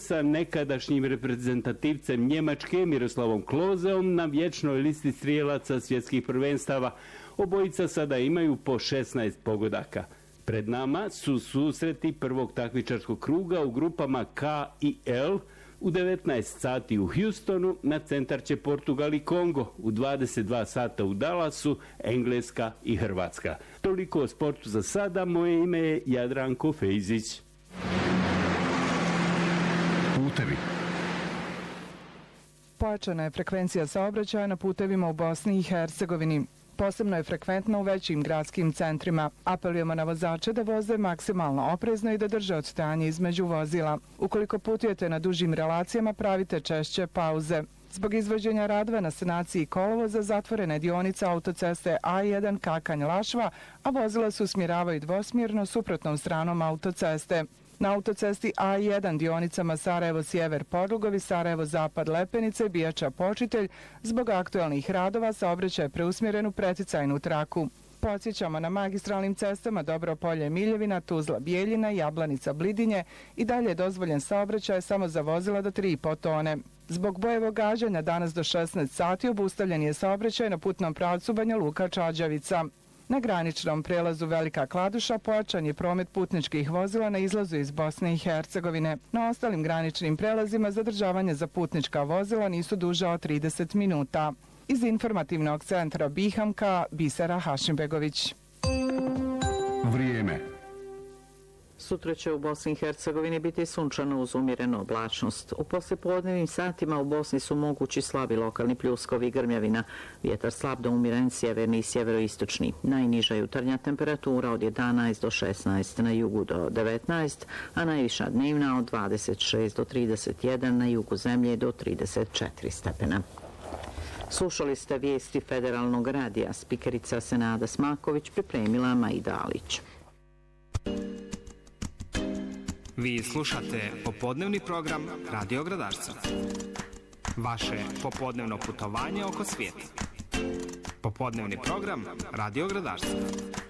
sa nekadašnjim reprezentativcem Njemačke Miroslavom Klozeom na vječnoj listi strijelaca svjetskih prvenstava. Obojica sada imaju po 16 pogodaka. Pred nama su susreti prvog takmičarskog kruga u grupama K i L. U 19 sati u Houstonu, na centar će Portugal i Kongo. U 22 sata u Dallasu, Engleska i Hrvatska. Toliko o sportu za sada. Moje ime je Jadranko Fejzić. Putevi. Pojačana je frekvencija saobraćaja na putevima u Bosni i Hercegovini. Posebno je frekventno u većim gradskim centrima. Apelujemo na vozače da voze maksimalno oprezno i da drže odstojanje između vozila. Ukoliko putujete na dužim relacijama, pravite češće pauze. Zbog izvođenja radova na sanaciji kolovoza zatvorena je dionica autoceste A1 Kakanj-Lašva, a vozila se usmjeravaju dvosmjerno suprotnom stranom autoceste. Na autocesti A1 dionicama Sarajevo-Sjever Podlugovi, Sarajevo-Zapad Lepenice i Bijača-Počitelj zbog aktualnih radova saobraćaj je preusmjeren u preticajnu traku. Podsjećamo na magistralnim cestama Dobropolje-Miljevina, Tuzla-Bijeljina, Jablanica-Blidinje i dalje je dozvoljen saobraćaj samo za vozila do 3,5 tone. Zbog bojevog gađanja danas do 16 sati obustavljen je saobraćaj na putnom pravcu Banja Luka-Čađavica. Na graničnom prelazu Velika Kladuša pojačan je promet putničkih vozila na izlazu iz Bosne i Hercegovine. Na ostalim graničnim prelazima zadržavanje za putnička vozila nisu duže od 30 minuta. Iz informativnog centra Bihamka, Bisera Hašimbegović. Vrijeme. Sutra će u Bosni i Hercegovini biti sunčano uz umjerenu oblačnost. U poslijepodnevnim satima u Bosni su mogući slabi lokalni pljuskovi i grmljavina. Vjetar slab do umjeren sjeverni i sjeveroistočni. Najniža jutarnja temperatura od 11 do 16, na jugu do 19, a najviša dnevna od 26 do 31, na jugu zemlje do 34 stepena. Slušali ste vijesti Federalnog radija. Spikerica Senada Smaković pripremila Maida Alić. Vi slušate popodnevni program Radio Gradarca. Vaše popodnevno putovanje oko svijeta. Popodnevni program Radio Gradarca.